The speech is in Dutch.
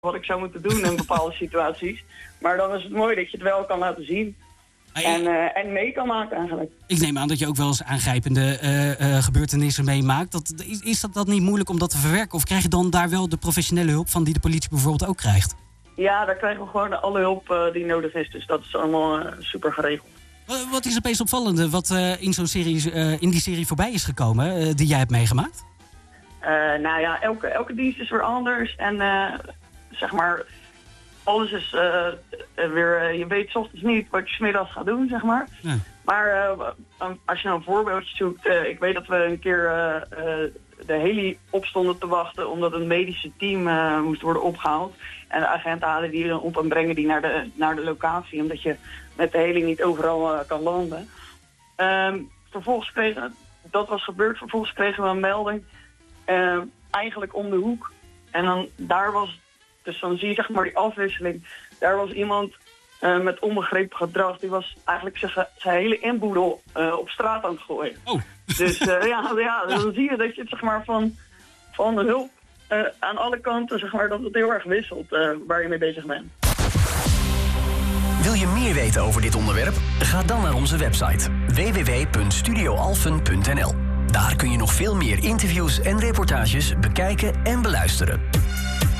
wat ik zou moeten doen in bepaalde situaties. Maar dan is het mooi dat je het wel kan laten zien. En mee kan maken eigenlijk. Ik neem aan dat je ook wel eens aangrijpende gebeurtenissen meemaakt. Is dat niet moeilijk om dat te verwerken? Of krijg je dan daar wel de professionele hulp van die de politie bijvoorbeeld ook krijgt? Ja, daar krijgen we gewoon alle hulp die nodig is. Dus dat is allemaal super geregeld. Wat is het meest opvallende wat in die serie voorbij is gekomen, die jij hebt meegemaakt? Nou ja, elke dienst is weer anders. En zeg maar, alles is weer... je weet 's ochtends niet wat je 's middags gaat doen, zeg maar. Ja. Maar als je nou een voorbeeldje zoekt... ik weet dat we een keer de heli opstonden te wachten... omdat een medische team moest worden opgehaald. En de agenten halen die op en brengen die naar de locatie... omdat je met de heli niet overal kan landen. Vervolgens dat was gebeurd. Vervolgens kregen we een melding... eigenlijk om de hoek. En dan daar was... Dus dan zie je zeg maar die afwisseling. Daar was iemand met onbegrepen gedrag. Die was eigenlijk zijn hele inboedel op straat aan het gooien. Oh. Dus ja, dan zie je dat je het zeg maar van de hulp aan alle kanten zeg maar dat het heel erg wisselt waar je mee bezig bent. Wil je meer weten over dit onderwerp? Ga dan naar onze website www.studioalphen.nl. Daar kun je nog veel meer interviews en reportages bekijken en beluisteren.